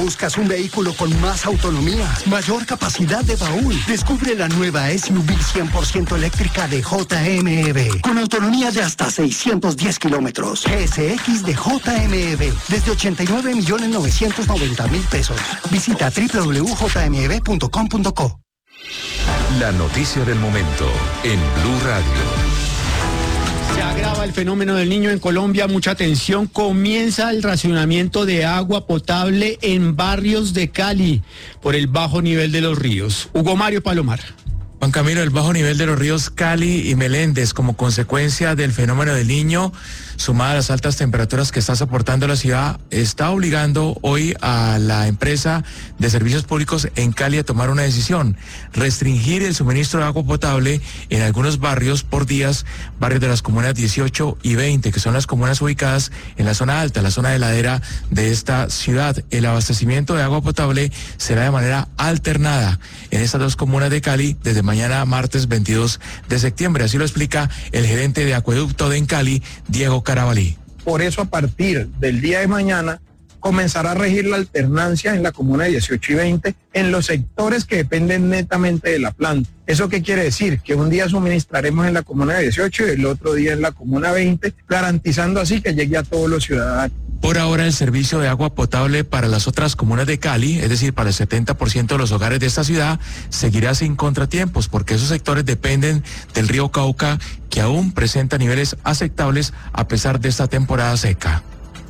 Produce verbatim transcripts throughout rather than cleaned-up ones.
¿Buscas un vehículo con más autonomía, mayor capacidad de baúl? Descubre la nueva S U V cien por ciento eléctrica de J M E V, con autonomía de hasta seiscientos diez kilómetros. G S X de J M E V, desde ochenta y nueve millones novecientos noventa mil pesos. Visita doble u doble u doble u punto j m e v punto com punto co. La noticia del momento en Blue Radio. Se agrava el fenómeno del Niño en Colombia, mucha atención, comienza el racionamiento de agua potable en barrios de Cali por el bajo nivel de los ríos. Hugo Mario Palomar. Juan Camilo, el bajo nivel de los ríos Cali y Meléndez como consecuencia del fenómeno del Niño, sumada a las altas temperaturas que está soportando la ciudad, está obligando hoy a la empresa de servicios públicos en Cali a tomar una decisión: restringir el suministro de agua potable en algunos barrios por días, barrios de las comunas dieciocho y veinte, que son las comunas ubicadas en la zona alta, la zona de ladera de esta ciudad. El abastecimiento de agua potable será de manera alternada en estas dos comunas de Cali desde mañana martes veintidós de septiembre. Así lo explica el gerente de acueducto de en Cali, Diego Carabalí. Por eso, a partir del día de mañana comenzará a regir la alternancia en la comuna dieciocho y veinte en los sectores que dependen netamente de la planta. ¿Eso qué quiere decir? Que un día suministraremos en la comuna dieciocho y el otro día en la comuna veinte, garantizando así que llegue a todos los ciudadanos. Por ahora, el servicio de agua potable para las otras comunas de Cali, es decir, para el setenta por ciento de los hogares de esta ciudad, seguirá sin contratiempos, porque esos sectores dependen del río Cauca, que aún presenta niveles aceptables a pesar de esta temporada seca.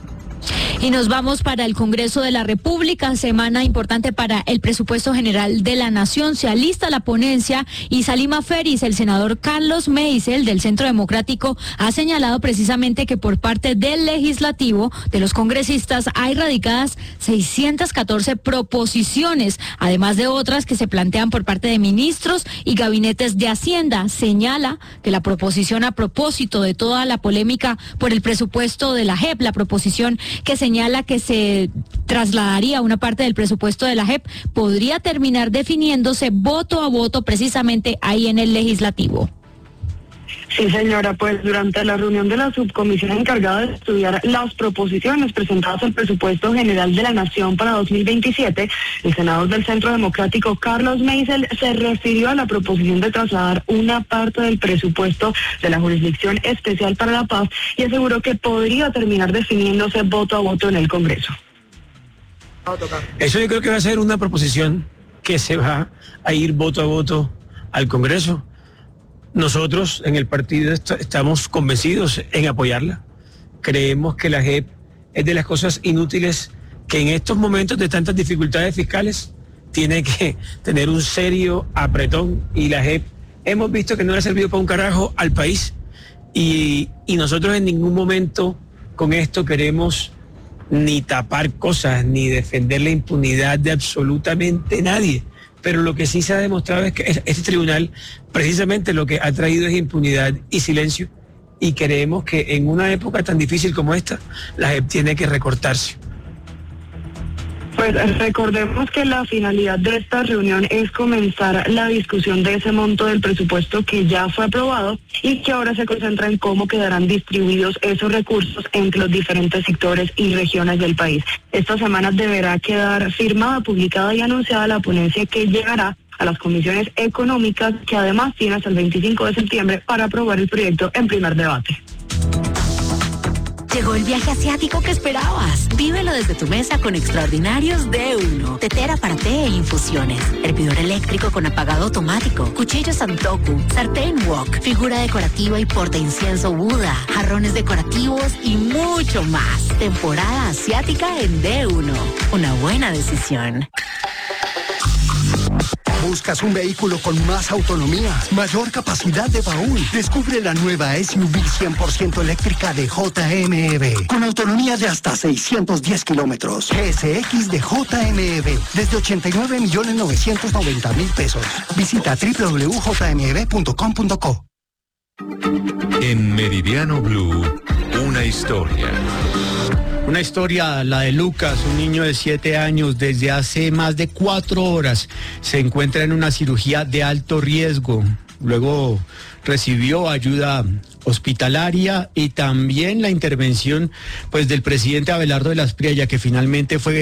Y nos vamos para el Congreso de la República, semana importante para el presupuesto general de la Nación. Se alista la ponencia y Salima Feris, el senador Carlos Meisel del Centro Democrático, ha señalado precisamente que por parte del legislativo, de los congresistas, hay radicadas seiscientas catorce proposiciones, además de otras que se plantean por parte de ministros y gabinetes de Hacienda. Señala que la proposición, a propósito de toda la polémica por el presupuesto de la J E P, la proposición que señala que se trasladaría una parte del presupuesto de la J E P, podría terminar definiéndose voto a voto precisamente ahí en el legislativo. Sí, señora, pues durante la reunión de la subcomisión encargada de estudiar las proposiciones presentadas al presupuesto general de la Nación para dos mil veintisiete, el senador del Centro Democrático, Carlos Meisel, se refirió a la proposición de trasladar una parte del presupuesto de la Jurisdicción Especial para la Paz y aseguró que podría terminar definiéndose voto a voto en el Congreso. Eso yo creo que va a ser una proposición que se va a ir voto a voto al Congreso. Nosotros en el partido est- estamos convencidos en apoyarla. Creemos que la J E P es de las cosas inútiles que en estos momentos de tantas dificultades fiscales tiene que tener un serio apretón, y la J E P hemos visto que no le ha servido para un carajo al país, y, y nosotros en ningún momento con esto queremos ni tapar cosas ni defender la impunidad de absolutamente nadie. Pero lo que sí se ha demostrado es que este tribunal precisamente lo que ha traído es impunidad y silencio, y creemos que en una época tan difícil como esta, la J E P tiene que recortarse. Pues recordemos que la finalidad de esta reunión es comenzar la discusión de ese monto del presupuesto que ya fue aprobado y que ahora se concentra en cómo quedarán distribuidos esos recursos entre los diferentes sectores y regiones del país. Esta semana deberá quedar firmada, publicada y anunciada la ponencia que llegará a las comisiones económicas, que además tiene hasta el veinticinco de septiembre para aprobar el proyecto en primer debate. Llegó el viaje asiático que esperabas. Vívelo desde tu mesa con extraordinarios de uno. Tetera para té e infusiones. Hervidor eléctrico con apagado automático. Cuchillo Santoku. Sartén wok. Figura decorativa y porta incienso Buda. Jarrones decorativos y mucho más. Temporada asiática en D uno. Una buena decisión. ¿Buscas un vehículo con más autonomía, mayor capacidad de baúl? Descubre la nueva S U V cien por ciento eléctrica de J M E V, con autonomía de hasta seiscientos diez kilómetros. G S X de J M E V, desde ochenta y nueve millones novecientos noventa mil pesos. Visita doble u doble u doble u punto j m e v punto com punto co. En Meridiano Blue, una historia. Una historia, la de Lucas, un niño de siete años, desde hace más de cuatro horas se encuentra en una cirugía de alto riesgo. Luego recibió ayuda hospitalaria y también la intervención pues del presidente Abelardo de la Espriella, que finalmente fue